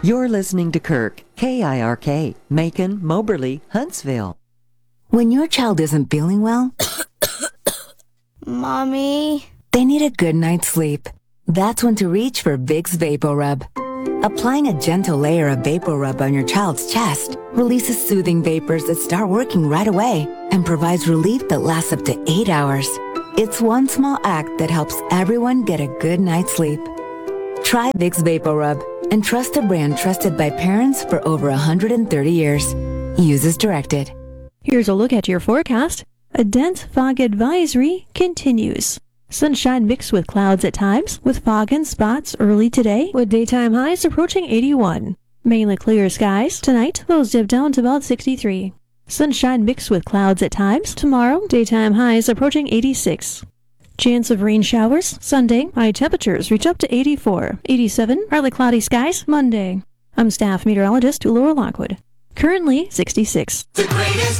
You're listening to Kirk, KIRK, Macon, Moberly, Huntsville. When your child isn't feeling well, Mommy, they need a good night's sleep. That's when to reach for Vicks VapoRub. Applying a gentle layer of VapoRub on your child's chest releases soothing vapors that start working right away and provides relief that lasts up to 8 hours. It's one small act that helps everyone get a good night's sleep. Try Vicks VapoRub and trust a brand trusted by parents for over 130 years. Use as directed. Here's a look at your forecast. A dense fog advisory continues. Sunshine mixed with clouds at times, with fog and spots early today, with daytime highs approaching 81. Mainly clear skies. Tonight, those dip down to about 63. Sunshine mixed with clouds at times. Tomorrow, daytime highs approaching 86. Chance of rain showers. Sunday, high temperatures reach up to 84. 87, partly cloudy skies. Monday. I'm staff meteorologist Laura Lockwood. Currently 66. The greatest